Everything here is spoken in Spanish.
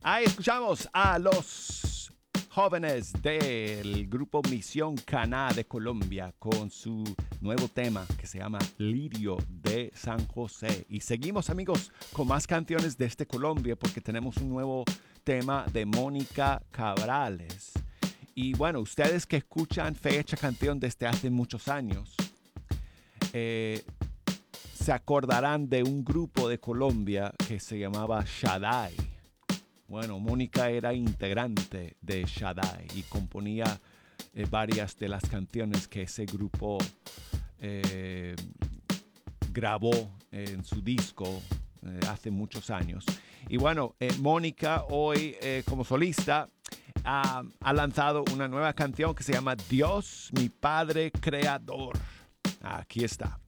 Ahí escuchamos a los jóvenes del grupo Misión Caná de Colombia con su nuevo tema que se llama Lirio de San José. Y seguimos, amigos, con más canciones desde Colombia porque tenemos un nuevo tema de Mónica Cabrales. Y bueno, ustedes que escuchan Fecha Canción desde hace muchos años, se acordarán de un grupo de Colombia que se llamaba Shaddai. Bueno, Mónica era integrante de Shaddai y componía varias de las canciones que ese grupo grabó en su disco hace muchos años. Y bueno, Mónica hoy como solista ha lanzado una nueva canción que se llama Dios, mi Padre Creador. Aquí está.